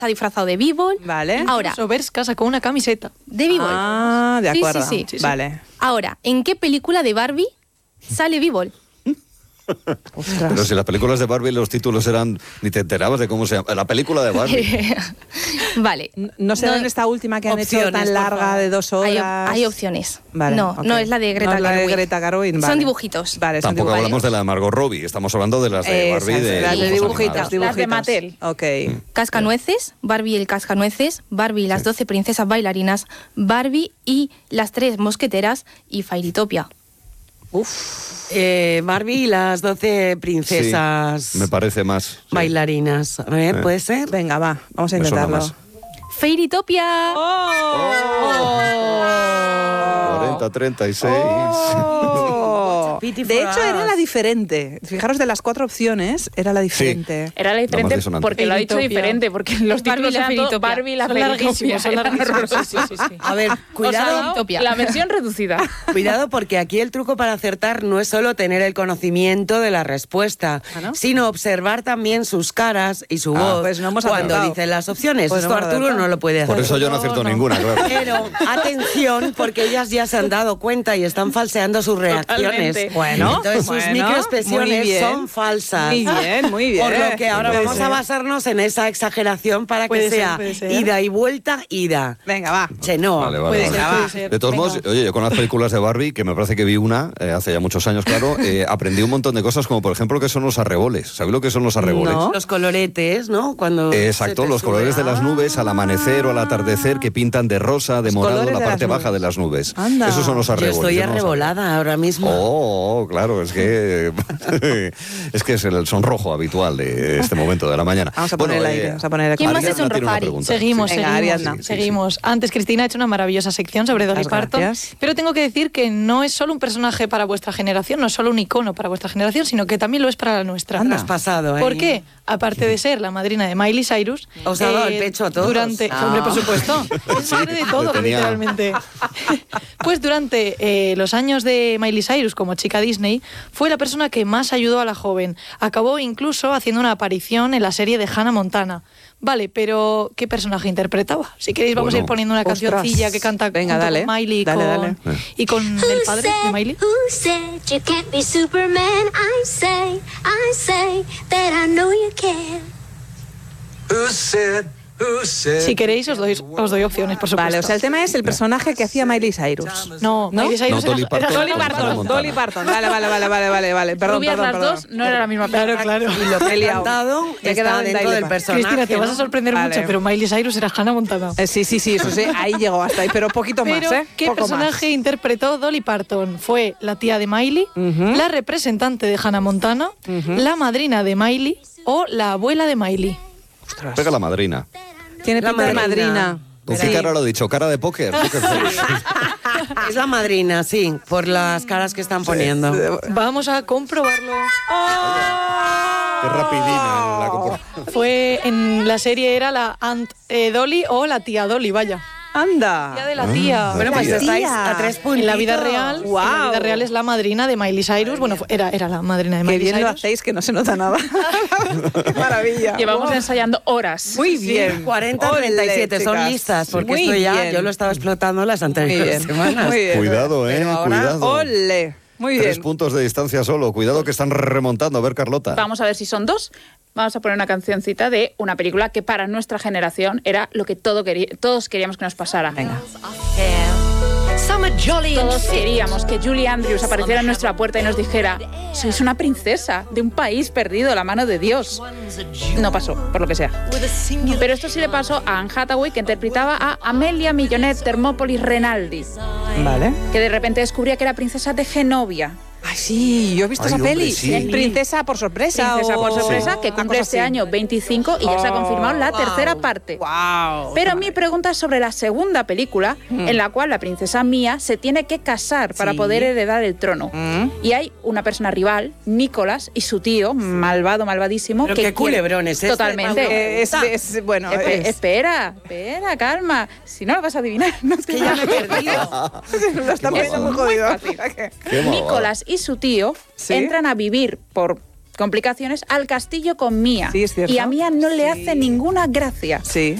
está disfrazado de b-ball. Vale. Ahora, Soberska sacó una camiseta de b-ball. Ah, de acuerdo. Sí. Vale. Ahora, ¿en qué película de Barbie sale b-ball? Pero si las películas de Barbie los títulos eran... Ni te enterabas de cómo se llama. La película de Barbie. Vale. ¿No será en esta última que han hecho tan larga de 2 horas? Hay opciones. Vale, no, okay. no es la de Greta Gerwig. No, la de Greta Gerwig, vale. Son dibujitos. Vale, son Tampoco hablamos de la de Margot Robbie. Estamos hablando de las de Barbie. Las de dibujitos. Las de Mattel. Ok. Cascanueces, Barbie el cascanueces, Barbie las 12 princesas bailarinas, Barbie y las 3 mosqueteras y Fairytopia. Barbie y las 12 princesas. Sí, me parece más. Bailarinas. A ver, ¿puede ser? Venga, va, vamos a Me suena intentarlo. más. ¡Fairytopia! 40-36. De hecho, era la diferente. Fijaros, de las 4 opciones, era la diferente. Era la diferente porque lo ha dicho Fairytopia. diferente, porque los títulos eran todo Barbie y la Son larguísimos, son larguísimos. Sí. A ver, cuidado. O sea, la versión reducida. Cuidado, porque aquí el truco para acertar no es solo tener el conocimiento de la respuesta, ¿no? sino observar también sus caras y su voz pues no hemos cuando acertado. dicen las opciones. Pues no Esto hemos Arturo acertado. no lo puede hacer. Por eso yo no acierto ninguna, claro. Pero atención, porque ellas ya se han dado cuenta y están falseando sus reacciones. Totalmente. Bueno, Entonces sus muy microexpresiones bien. son falsas. Muy bien. Por lo que ahora Puede vamos ser. a basarnos en esa exageración para Puede que ser, sea puede ser. ida y vuelta, ida. Venga, va. Chenoa. Vale. Puede Venga, ser. De todos modos, oye, yo con las películas de Barbie, que me parece que vi una hace ya muchos años, claro, aprendí un montón de cosas, como por ejemplo que son los arreboles. ¿Sabéis lo que son los arreboles? No. Los coloretes, ¿no? Cuando Exacto, se te los sube. colores de las nubes al amanecer o al atardecer que pintan de rosa, de Los morado colores la de parte las baja nubes. de las nubes. Anda. Esos son los Yo arreboles. estoy yo no lo sabía. arrebolada ahora mismo. Oh, claro, es que es el sonrojo habitual de este momento de la mañana. Vamos a poner el aire. Vamos a poner el ¿Quién más aire. se sonroja, tiene una Ari? pregunta. Seguimos. Venga, Ariadna. Seguimos. Antes Cristina ha hecho una maravillosa sección sobre Dolly Muchas Parton, gracias. pero tengo que decir que no es solo un personaje para vuestra generación, no es solo un icono para vuestra generación, sino que también lo es para la nuestra. Anda. Has pasado, ¿eh? ¿Por qué? Aparte de ser la madrina de Miley Cyrus, Os ha dado el pecho a todos. Durante, Ah. hombre, por supuesto, es madre de todo, tenía- literalmente. Pues durante los años de Miley Cyrus como chica Disney, fue la persona que más ayudó a la joven. Acabó incluso haciendo una aparición en la serie de Hannah Montana. Vale, pero ¿qué personaje interpretaba? Si queréis vamos a ir Bueno. poniendo una Ostras. cancioncilla que canta Venga, junto dale. con Miley Dale. y con el padre de Miley. Who said you can't be Superman? I say that I know you can. Si queréis os doy opciones, por supuesto. Vale, o sea, el tema es el personaje que hacía Miley Cyrus. No, Miley Cyrus No, Dolly era Parton. Dolly Con Parton. Hannah Montana. Dolly Parton. Vale. Perdón, Rubias las dos, no era la misma persona. Claro. Y lo que he liado. cantado Me he está quedado en dentro Dolly del Parton. personaje. Cristina, te vas a ¿no? sorprender Vale. mucho, pero Miley Cyrus era Hannah Montana. Sí, eso sí, ahí llegó hasta ahí, pero poquito Pero, más, ¿eh? ¿qué Poco personaje interpretó Dolly Parton? ¿Fue la tía de Miley, la representante de Hannah Montana, la madrina de Miley o la abuela de Miley? Pega la madrina. más. Tiene La pinta de madrina. madrina. ¿Con qué cara lo he dicho? ¿Cara de póker? Póker face. Es la madrina, sí, por las caras que están poniendo. Vamos a comprobarlo. Qué rapidina la compro. Fue en la serie era la Aunt Dolly o la tía Dolly, vaya. Anda. Tía de la tía. Bueno, pues Tía. estáis a 3 puntos. En la vida real, Guau. en la vida real es la madrina de Miley Cyrus. Bueno, era la madrina de Qué Miley bien lo Cyrus. hacéis, que no se nota nada. Qué maravilla. Llevamos ensayando horas. Muy bien. 40-37, son chicas. listas, porque Muy esto ya bien. yo lo estaba explotando las Muy anteriores bien. semanas. Muy bien. Cuidado, Pero ahora, cuidado. ¡Ole! Muy 3 bien. puntos de distancia solo. Cuidado que están remontando. A ver, Carlota. Vamos a ver si son 2. Vamos a poner una cancioncita de una película que para nuestra generación era lo que todos queríamos que nos pasara. Venga. Todos queríamos que Julie Andrews apareciera en nuestra puerta y nos dijera: sois una princesa de un país perdido a la mano de Dios. No pasó, por lo que sea. Pero esto sí le pasó a Anne Hathaway, que interpretaba a Amelia Millonette Thermopolis Renaldi, Vale. que de repente descubría que era princesa de Genovia. Ay, sí, yo he visto Ay, esa hombre, peli. sí. Princesa por sorpresa. Princesa por o- sorpresa, que una cumple cosa este así. año 25 y ya se ha confirmado la tercera parte. ¡Wow! Pero mi pregunta es sobre la segunda película, en la cual la princesa Mia se tiene que casar para Sí. poder heredar el trono. Y hay una persona rival, Nicholas, y su tío, malvadísimo. Pero que qué quiere- culebrón es este, Totalmente. Pablo. Bueno, Espera, calma. Si no lo vas a adivinar, no te Que ya me he perdido. lo está Qué poniendo muy mal. jodido. Qué mal. Nicholas y su tío ¿Sí? entran a vivir por complicaciones, al castillo con Mía. Sí, es cierto. Y a Mía no le Sí. hace ninguna gracia. Sí.